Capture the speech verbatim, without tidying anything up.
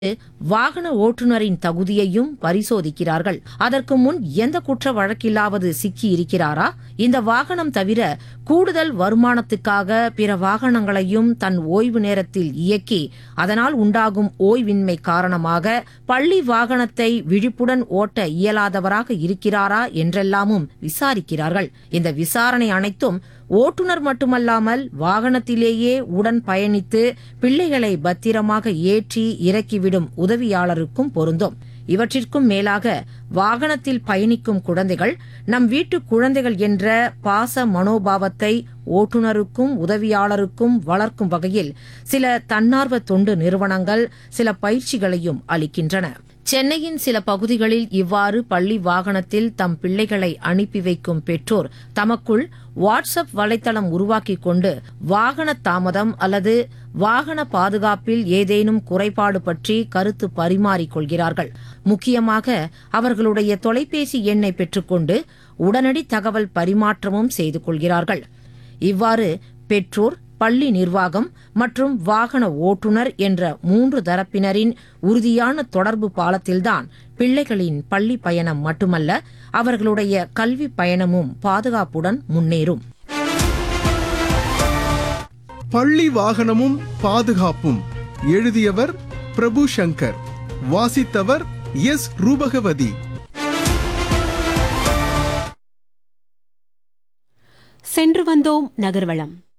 வாகன ஓட்டுநரின் தகுதியையும் பரிசோதிக்கிறார்கள். அதற்கு முன் எந்த குற்ற வழக்கிலாவது சிக்கி இருக்கிறாரா? இந்த வாகனம் தவிர கூடுதல் வருமானத்துக்காக பிற வாகனங்களையும் தன் ஓய்வு நேரத்தில் இயக்கி அதனால் உண்டாகும் ஓய்வின்மை காரணமாக பள்ளி வாகனத்தை விழிப்புடன் ஓட்ட இயலாதவராக இருக்கிறாரா என்றெல்லாமும் விசாரிக்கிறார்கள். இந்த விசாரணை அனைத்தும் ஓட்டுநர் மட்டுமல்லாமல் வாகனத்திலேயே உடன் பயணித்து பிள்ளைகளை பத்திரமாக ஏற்றி இறக்கிவிடும் உதவியாளருக்கும் பொருந்தும். இவற்றிற்கும் மேலாக வாகனத்தில் பயணிக்கும் குழந்தைகள் நம் வீட்டு குழந்தைகள் என்ற பாச மனோபாவத்தை ஓட்டுநருக்கும் உதவியாளருக்கும் வளர்க்கும் வகையில் சில தன்னார்வ தொண்டு நிறுவனங்கள் சில பயிற்சிகளையும் அளிக்கின்றன. சென்னையின் சில பகுதிகளில் இவ்வாறு பள்ளி வாகனத்தில் தம் பிள்ளைகளை அனுப்பி வைக்கும் பெற்றோர் தமக்குள் வாட்ஸ்அப் வலைத்தளம் உருவாக்கிக் கொண்டு வாகன தாமதம் அல்லது வாகன பாதுகாப்பில் ஏதேனும் குறைபாடு பற்றி கருத்து பரிமாறிக் கொள்கிறார்கள். முக்கியமாக அவர்களுடைய தொலைபேசி எண்ணை பெற்றுக்கொண்டு உடனடி தகவல் பரிமாற்றமும் செய்து கொள்கிறார்கள். இவ்வாறு பெற்றோர், பள்ளி நிர்வாகம் மற்றும் வாகன ஓட்டுநர் என்ற மூன்று தரப்பினரின் உறுதியான தொடர்பு பாலத்தில்தான் பிள்ளைகளின் பள்ளி பயணம் மட்டுமல்ல, அவர்களுடைய கல்வி பயணமும் பாதுகாப்புடன் முன்னேறும். பள்ளி வாகனமும் பாதுகாப்பும். எழுதியவர் பிரபு சங்கர். வாசித்தவர் எஸ் ரூபகவதி. சென்று வந்தோம் நகர்வளம்.